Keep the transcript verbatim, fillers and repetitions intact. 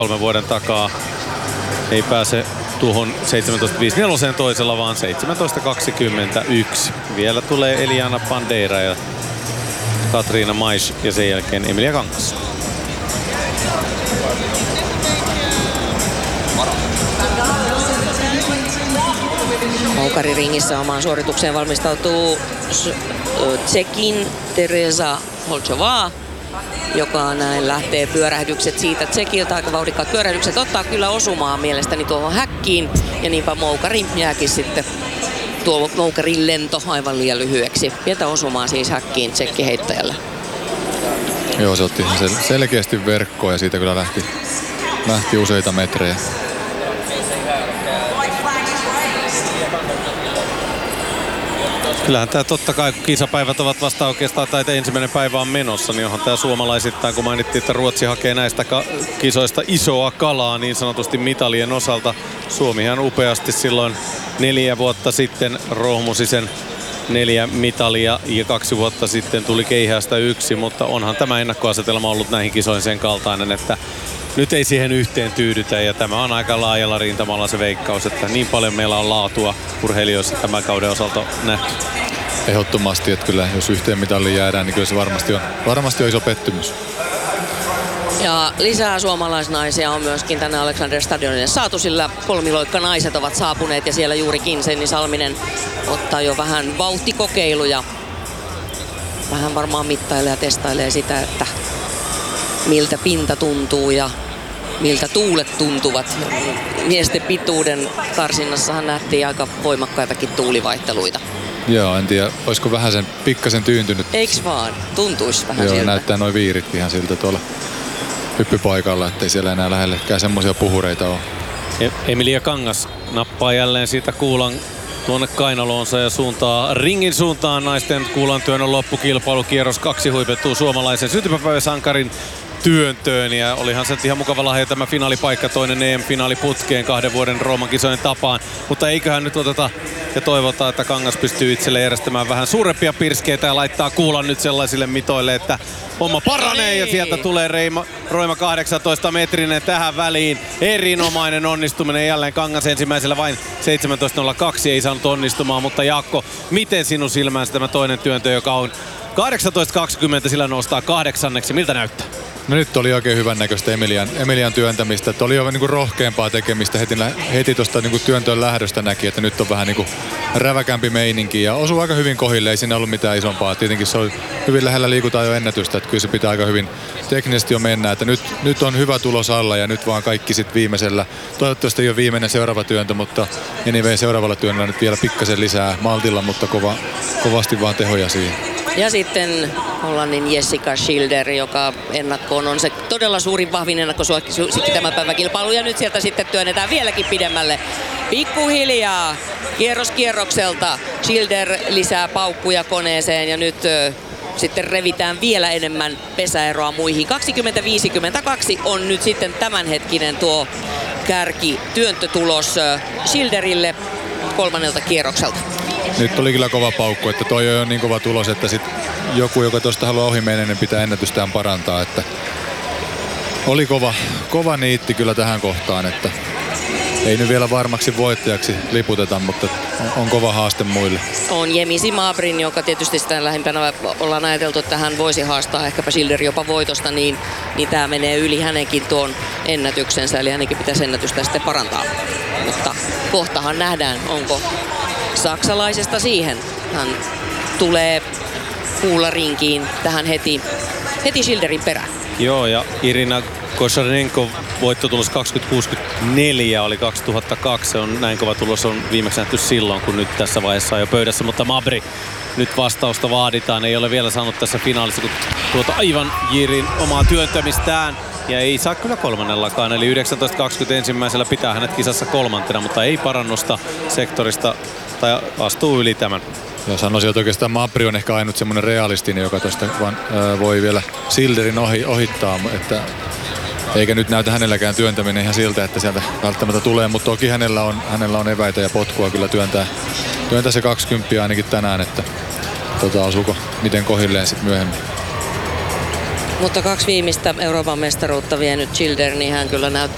kolmen vuoden takaa. Ei pääse tuohon seitsemäntoista viisikymmentäneljä toisella, vaan seitsemäntoista kaksikymmentäyksi. Vielä tulee Eliana Bandeira ja Katriina Mais ja sen jälkeen Emilia Kangas. Moukariringissä omaan suoritukseen valmistautuu Tsekin Teresa Holchová, joka näin lähtee pyörähdykset siitä Tsekiltä. Aika vauhdikkaat pyörähdykset ottaa kyllä osumaan mielestäni tuohon häkkiin. Ja niinpä Moukari jääkin sitten tuo Moukarin lento aivan liian lyhyeksi. Pientä osumaa siis häkkiin tsekkiheittäjällä. Joo, se otti sel- selkeästi verkkoa ja siitä kyllä lähti, lähti useita metrejä. Kyllähän tämä totta kai, kun kisapäivät ovat vasta oikeastaan, tai ensimmäinen päivä on menossa, niin onhan tämä suomalaisittain, kun mainittiin, että Ruotsi hakee näistä kisoista isoa kalaa niin sanotusti mitalien osalta. Suomihan upeasti silloin neljä vuotta sitten rohmusi sen neljä mitalia ja kaksi vuotta sitten tuli Keihästä yksi, mutta onhan tämä ennakkoasetelma ollut näihin kisoihin sen kaltainen, että nyt ei siihen yhteen tyydytä ja tämä on aika laajalla rintamalla se veikkaus, että niin paljon meillä on laatua urheilijoissa tämän kauden osalta nähty. Ehdottomasti, että kyllä jos yhteen mitalliin jäädään, niin kyllä se varmasti on, varmasti on iso pettymys. Ja lisää suomalaisnaisia on myöskin tänne Alexander Stadionille saatu, sillä kolmiloikkanaiset ovat saapuneet ja siellä juurikin Senni Salminen ottaa jo vähän vauhtikokeiluja. Vähän varmaan mittailee ja testailee sitä, että miltä pinta tuntuu ja miltä tuulet tuntuvat. Miesten pituuden karsinnassahan nähtiin aika voimakkaitakin tuulivaihteluita. Joo, en tiedä, olisiko vähän sen pikkasen tyyntynyt. Eiks vaan? Tuntuisi vähän Joo, siltä. näyttää noin viiritkin ihan siltä tuolla hyppypaikalla, ettei siellä enää lähellekään semmoisia puhureita ole. Emilia Kangas nappaa jälleen siitä kuulan tuonne kainaloonsa ja suuntaa ringin suuntaan naisten kuulan työnnön loppukilpailu. Kierros kaksi huipettuu suomalaisen syntymäpäiväsankarin työntöön ja olihan se ihan mukava lahja tämä finaalipaikka, toinen E M-finaali putkeen kahden vuoden Rooman kisojen tapaan. Mutta eiköhän nyt oteta ja toivotaan, että Kangas pystyy itselle järjestämään vähän suurempia pirskeitä ja laittaa kuulan nyt sellaisille mitoille, että homma paranee ja sieltä tulee Reima, Roima kahdeksantoista metrinen tähän väliin. Erinomainen onnistuminen jälleen Kangas ensimmäisellä vain seitsemäntoista nolla kaksi ei saanut onnistumaan, mutta Jaakko, miten sinun silmänsä tämä toinen työntö, joka on kahdeksantoista kaksikymmentä, sillä nostaa kahdeksanneksi, miltä näyttää? No nyt oli oikein hyvän näköistä Emilian, Emilian työntämistä, että oli jo niinku rohkeampaa tekemistä heti, heti tuosta niinku työntöön lähdöstä näki, että nyt on vähän niinku räväkämpi meininki ja osui aika hyvin kohille, ei siinä ollut mitään isompaa. Tietenkin se oli hyvin lähellä liikutaan jo ennätystä, että kyllä se pitää aika hyvin teknisesti jo mennä, että nyt, nyt on hyvä tulos alla ja nyt vaan kaikki sitten viimeisellä. Toivottavasti ei ole viimeinen seuraava työntö, mutta anyway, seuraavalla työnnöllä nyt vielä pikkasen lisää maltilla, mutta kova, kovasti vaan tehoja siihen. Ja sitten Hollannin Jessica Schilder, joka ennakkoon on se todella suurin vahvin ennakkosuosikki tämän päivän kilpailu. Ja nyt sieltä sitten työnnetään vieläkin pidemmälle. Pikkuhiljaa kierros kierrokselta Schilder lisää paukkuja koneeseen ja nyt ö, sitten revitään vielä enemmän pesäeroa muihin. kaksikymmentä viisikymmentäkaksi on nyt sitten tämänhetkinen tuo kärki työntötulos Schilderille kolmannelta kierrokselta. Nyt oli kyllä kova paukku, että toi on niin kova tulos, että sit joku, joka tuosta haluaa ohi mennä, niin pitää ennätystään parantaa. Että oli kova, kova niitti kyllä tähän kohtaan, että ei nyt vielä varmaksi voittajaksi liputeta, mutta on kova haaste muille. On Jemisi Mabrin, joka tietysti sitä lähimpänä ollaan ajateltu, että hän voisi haastaa ehkäpä Schilder jopa voitosta, niin, niin tämä menee yli hänenkin tuon ennätyksensä, eli hänenkin pitäisi ennätystä sitten parantaa. Mutta kohtahan nähdään, onko saksalaisesta siihen. Hän tulee kuularinkiin tähän heti, heti Schilderin perään. Joo, ja Irina Kosarenko voittotulos kaksikymmentä kuusikymmentäneljä oli kaksituhattakaksi. Se on näin kova tulos on viimeksi nähty silloin, kun nyt tässä vaiheessa on jo pöydässä. Mutta Mabri, nyt vastausta vaaditaan. Ei ole vielä saanut tässä finaalissa kun tuota aivan Jirin omaa työntämistään. Ja ei saa kyllä kolmannellakaan, eli yhdeksäntoista kaksikymmentä ensimmäisellä pitää hänet kisassa kolmantena, mutta ei parannusta sektorista tai astuu yli tämän. Ja sanoisin, että oikeastaan Mabri on ehkä ainut semmoinen realistinen, joka tuosta vaan äh, voi vielä Schilderin ohi, ohittaa, että eikä nyt näytä hänelläkään työntäminen ihan siltä, että sieltä välttämättä tulee, mutta toki hänellä on, hänellä on eväitä ja potkua kyllä työntää, työntää se kaksikymmentä ainakin tänään, että tota, osuuko miten kohilleen sitten myöhemmin. Mutta kaksi viimeistä Euroopan mestaruutta vienyt Schilder, niin hän kyllä näyttää